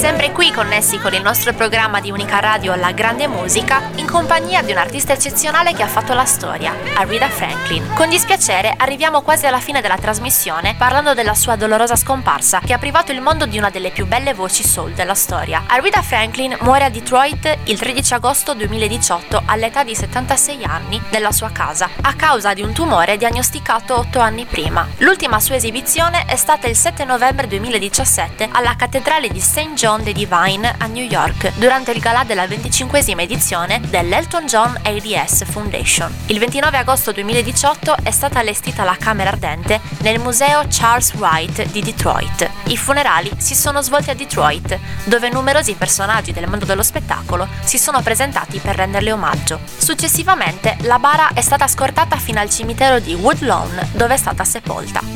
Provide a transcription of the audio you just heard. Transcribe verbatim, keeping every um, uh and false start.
sempre qui connessi con il nostro programma di Unica Radio La Grande Musica, in compagnia di un artista eccezionale che ha fatto la storia, Aretha Franklin. Con dispiacere arriviamo quasi alla fine della trasmissione parlando della sua dolorosa scomparsa che ha privato il mondo di una delle più belle voci soul della storia. Aretha Franklin muore a Detroit il tredici agosto duemiladiciotto all'età di settantasei anni nella sua casa a causa di un tumore diagnosticato otto anni prima. L'ultima sua esibizione è stata il sette novembre duemiladiciassette alla cattedrale di Saint John the Divine a New York durante il galà della venticinquesima edizione dell'Elton John A D S Foundation. Il ventinove agosto duemiladiciotto è stata allestita la camera ardente nel museo Charles Wright di Detroit. I funerali si sono svolti a Detroit, dove numerosi personaggi del mondo dello spettacolo si sono presentati per renderle omaggio. Successivamente la bara è stata scortata fino al cimitero di Woodlawn, dove è stata sepolta.